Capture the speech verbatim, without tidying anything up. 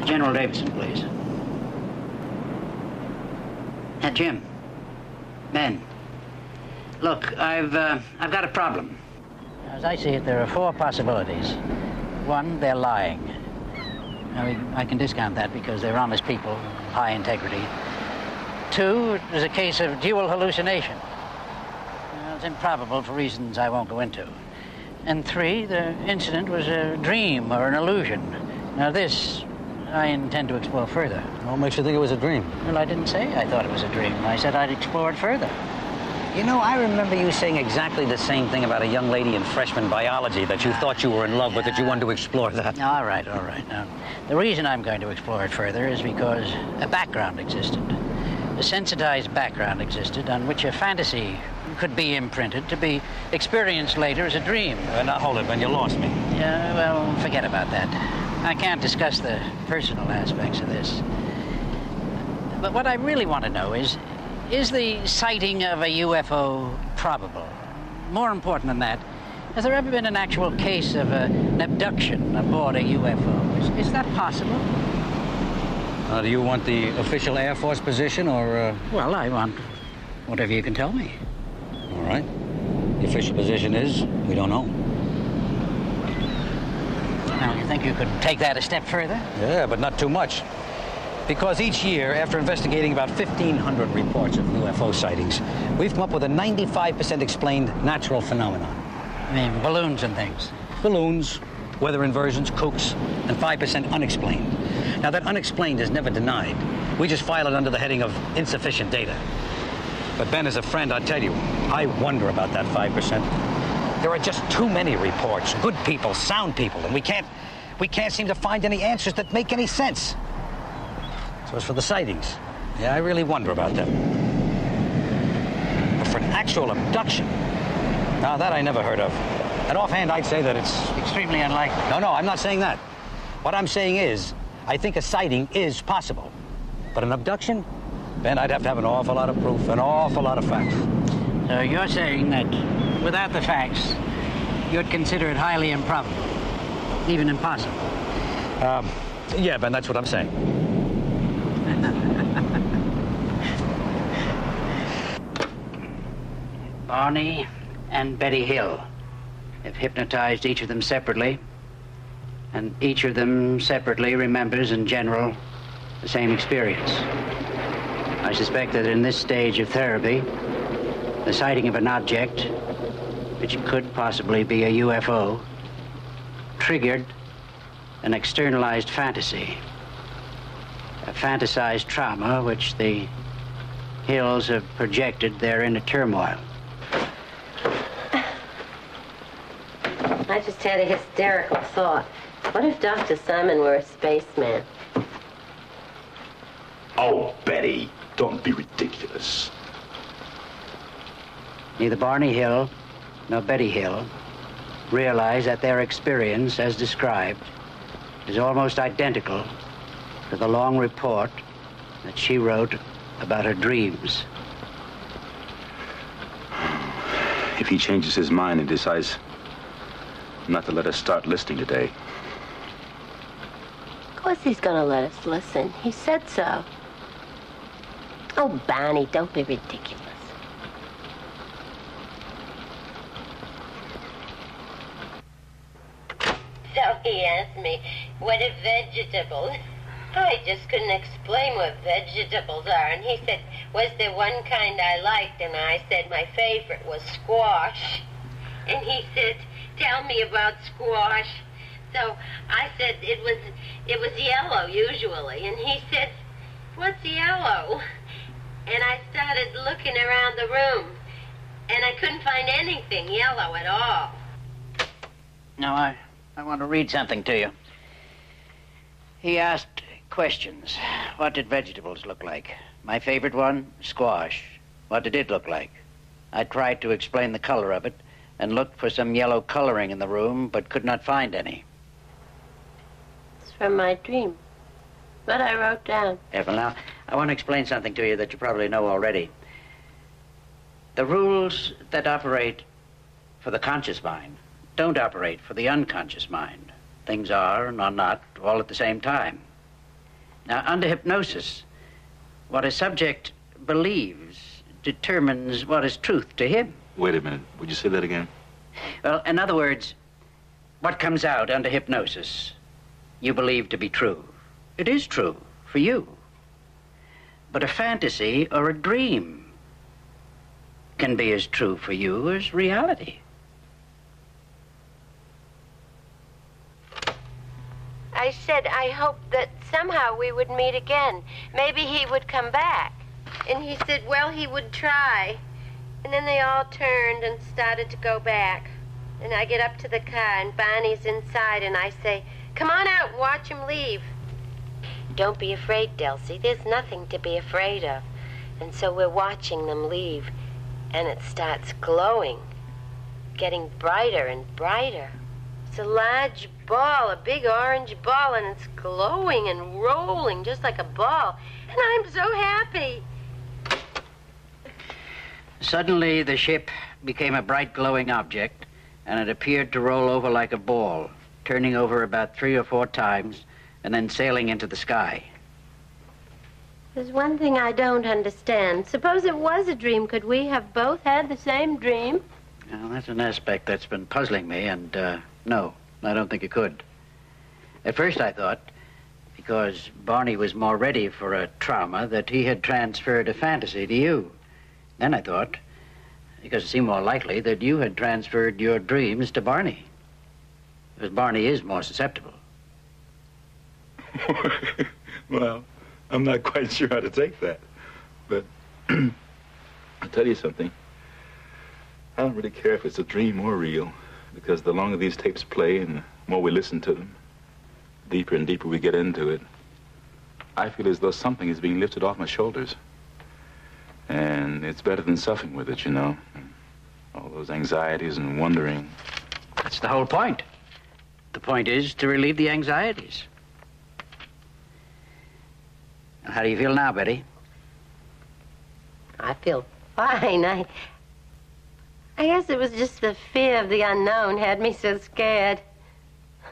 General Davidson, please. Uh, Jim. Ben. Look, I've, uh, I've got a problem. As I see it, there are four possibilities. One, they're lying. Now, we, I can discount that because they're honest people, high integrity. Two, there's a case of dual hallucination. Well, it's improbable for reasons I won't go into. And three, the incident was a dream or an illusion. Now, this I intend to explore further. What makes you think it was a dream? Well, I didn't say I thought it was a dream. I said I'd explore it further. You know, I remember you saying exactly the same thing about a young lady in freshman biology, that you thought you were in love with, that you wanted to explore that. All right, all right. Now, the reason I'm going to explore it further is because a background existed. A sensitized background existed on which a fantasy could be imprinted to be experienced later as a dream. Uh, now, hold it, Ben, you lost me. Yeah, well, forget about that. I can't discuss the personal aspects of this. But what I really want to know is, is the sighting of a U F O probable? More important than that, has there ever been an actual case of a, an abduction aboard a U F O? Is, is that possible? Uh, do you want the official Air Force position, or... Uh... Well, I want whatever you can tell me. All right. The official position is, we don't know. Now, you think you could take that a step further? Yeah, but not too much. Because each year, after investigating about fifteen hundred reports of U F O sightings, we've come up with a ninety-five percent explained natural phenomenon. I mean, balloons and things. Balloons, weather inversions, kooks, and five percent unexplained. Now, that unexplained is never denied. We just file it under the heading of insufficient data. But Ben, as a friend, I tell you, I wonder about that five percent. There are just too many reports, good people, sound people, and we can't, we can't seem to find any answers that make any sense. So as for the sightings, yeah, I really wonder about them. But for an actual abduction, now that I never heard of. And offhand, I'd say that it's... Extremely unlikely. No, no, I'm not saying that. What I'm saying is, I think a sighting is possible. But an abduction? Ben, I'd have to have an awful lot of proof, an awful lot of facts. So you're saying that without the facts, you'd consider it highly improbable, even impossible? Um, yeah, Ben, that's what I'm saying. Barney and Betty Hill have hypnotized each of them separately, and each of them separately remembers in general the same experience. I suspect that in this stage of therapy, the sighting of an object, which could possibly be a U F O, triggered an externalized fantasy, a fantasized trauma which the Hills have projected their inner turmoil. I just had a hysterical thought. What if Doctor Simon were a spaceman? Oh, Betty, don't be ridiculous. Neither Barney Hill nor Betty Hill realize that their experience, as described, is almost identical to the long report that she wrote about her dreams. If he changes his mind and decides not to let us start listening today. Of course he's gonna let us listen. He said so. Oh, Barney, don't be ridiculous. So he asked me, what are vegetables? I just couldn't explain what vegetables are. And he said, was there one kind I liked? And I said my favorite was squash. And he said, tell me about squash. So I said it was it was yellow usually. And he said, what's yellow? And I started looking around the room. And I couldn't find anything yellow at all. Now, I, I want to read something to you. He asked questions. What did vegetables look like? My favorite one, squash. What did it look like? I tried to explain the color of it and looked for some yellow coloring in the room, but could not find any. It's from my dream. What I wrote down. Yeah, well, now, I want to explain something to you that you probably know already. The rules that operate for the conscious mind don't operate for the unconscious mind. Things are and are not all at the same time. Now, under hypnosis, what a subject believes determines what is truth to him. Wait a minute. Would you say that again? Well, in other words, what comes out under hypnosis, you believe to be true. It is true for you. But a fantasy or a dream can be as true for you as reality. I said I hoped that somehow we would meet again. Maybe he would come back. And he said, well, he would try. And then they all turned and started to go back. And I get up to the car, and Barney's inside, and I say, come on out and watch him leave. Don't be afraid, Delcy. There's nothing to be afraid of. And so we're watching them leave, and it starts glowing, getting brighter and brighter. It's a large ball, a big orange ball, and it's glowing and rolling just like a ball. And I'm so happy. Suddenly, the ship became a bright glowing object, and it appeared to roll over like a ball, turning over about three or four times, and then sailing into the sky. There's one thing I don't understand. Suppose it was a dream. Could we have both had the same dream? Well, that's an aspect that's been puzzling me, and uh, no, I don't think it could. At first I thought, because Barney was more ready for a trauma, that he had transferred a fantasy to you. Then I thought, because it seemed more likely, that you had transferred your dreams to Barney. Because Barney is more susceptible. Well, I'm not quite sure how to take that. But I'll tell you something. I don't really care if it's a dream or real, because the longer these tapes play and the more we listen to them, deeper and deeper we get into it, I feel as though something is being lifted off my shoulders. And it's better than suffering with it, you know. All those anxieties and wondering. That's the whole point. The point is to relieve the anxieties. How do you feel now, Betty? I feel fine. I, I guess it was just the fear of the unknown had me so scared.